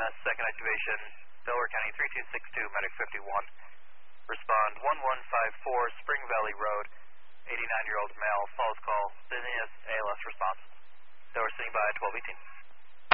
EMS, second activation, Delaware County 3262, medic 51. Respond 1154 Spring Valley Road, 89-year-old male, falls call, dizziness, ALS response. Delaware sitting by 1218.